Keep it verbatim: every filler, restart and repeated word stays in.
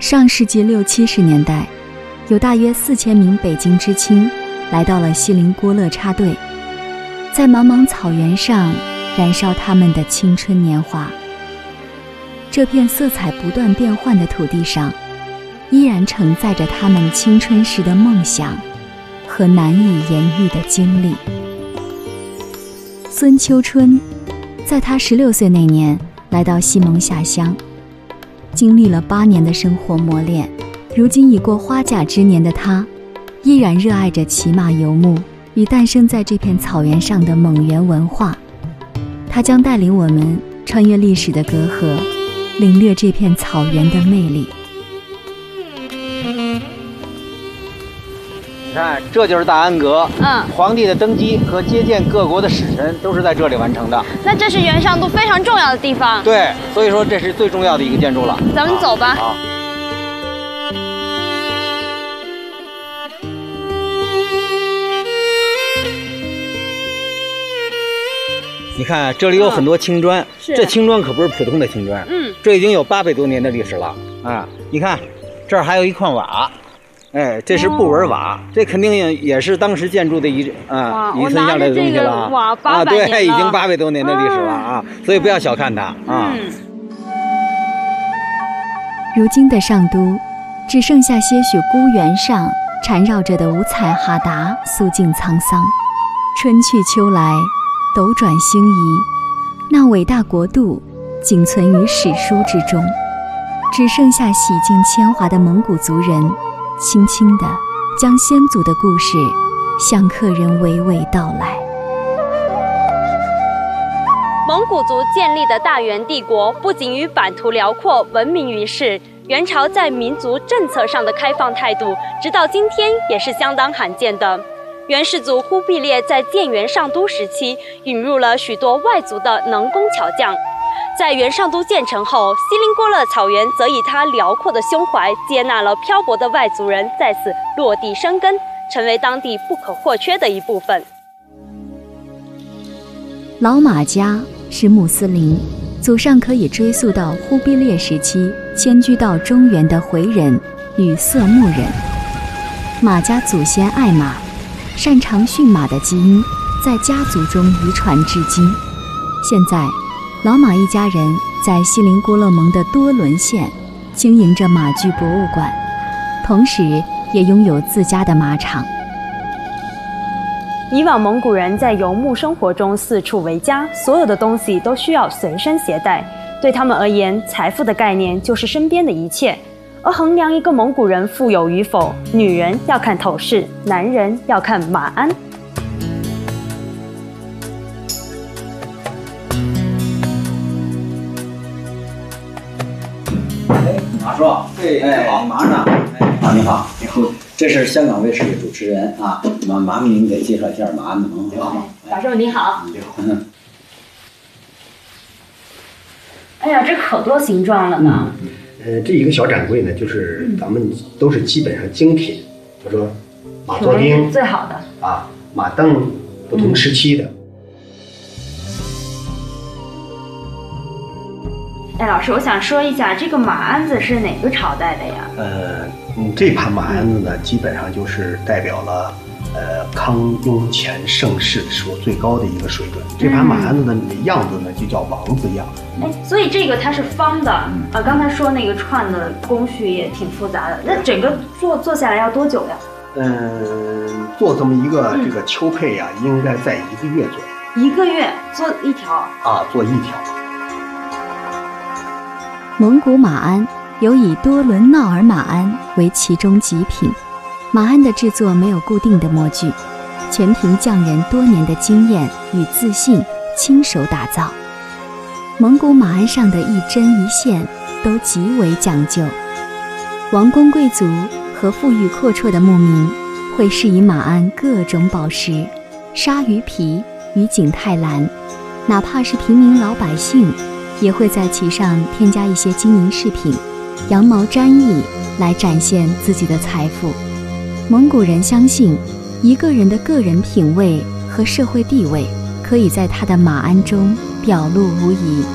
上世纪六七十年代，有大约四千名北京知青来到了锡林郭勒插队，在茫茫草原上燃烧他们的青春年华。这片色彩不断变换的土地上，依然承载着他们青春时的梦想和难以言喻的经历。孙秋春在他十六岁那年来到西蒙下乡，经历了八年的生活磨练，如今已过花甲之年的他，依然热爱着骑马游牧与诞生在这片草原上的蒙元文化。他将带领我们穿越历史的隔阂，领略这片草原的魅力。 你看，这就是大安阁。嗯，皇帝的登基和接见各国的使臣都是在这里完成的。 那这是元上都非常重要的地方。 对，所以说这是最重要的一个建筑了。 咱们走吧。 好。你看，这里有很多青砖，嗯、这青砖可不是普通的青砖，嗯，这已经有八百多年的历史了啊！你看，这儿还有一块瓦。哎，这是布纹瓦，哦、这肯定也是当时建筑的一啊遗存下来的东西了啊。对，已经八百多年的历史了啊，嗯、所以不要小看它啊。嗯、 如今的上都，只剩下些许孤原上缠绕着的五彩哈达，肃静沧桑。春去秋来，斗转星移，那伟大国度仅存于史书之中，只剩下洗尽铅华的蒙古族人。轻轻地将先祖的故事向客人娓娓道来。 蒙古族建立的大元帝国不仅于版图辽阔闻名于世，元朝在民族政策上的开放态度直到今天也是相当罕见的。元世祖忽必烈在建元上都时期引入了许多外族的能工巧匠，在元上都建成后，锡林郭勒草原则以他辽阔的胸怀接纳了漂泊的外族人，在此落地生根，成为当地不可或缺的一部分。 老马家是穆斯林，祖上可以追溯到忽必烈时期迁居到中原的回人与色目人。马家祖先爱马，擅长驯马的基因在家族中遗传至今。现在老马一家人在锡林郭勒盟的多伦县经营着马具博物馆，同时也拥有自家的马场。 以往蒙古人在游牧生活中四处为家，所有的东西都需要随身携带。对他们而言，财富的概念就是身边的一切。而衡量一个蒙古人富有与否，女人要看头饰，男人要看马鞍。 马叔，对，哎，好，马上，哎，啊，你好，你好，这是香港卫视的主持人啊，麻麻烦您给介绍一下马鞍的盟，好吗？ 马叔你好， 你好，嗯， 哎呀，这可多形状了呢。 嗯、呃，这一个小展柜呢，就是咱们都是基本上精品，就说马座钉最好的啊，马镫不同时期的。嗯哎，老师，我想说一下，这个马鞍子是哪个朝代的呀？ 呃，嗯，这盘马鞍子呢，基本上就是代表了，呃，康雍乾盛世时候最高的一个水准。这盘马鞍子的样子呢，就叫王字样。 哎，所以这个它是方的。啊，刚才说那个串的工序也挺复杂的，那整个做做下来要多久呀？ 嗯，做这么一个这个秋配呀，应该在一个月左右。 一个月做一条？ 啊，做一条。 蒙古马鞍有以多伦闹尔马鞍为其中极品，马鞍的制作没有固定的模具，全凭匠人多年的经验与自信亲手打造。蒙古马鞍上的一针一线都极为讲究，王公贵族和富裕阔绰的牧民会饰以马鞍各种宝石，鲨鱼皮与景泰蓝，哪怕是平民老百姓也会在其上添加一些金银饰品、羊毛毡翼来展现自己的财富。蒙古人相信，一个人的个人品味和社会地位可以在他的马鞍中表露无遗。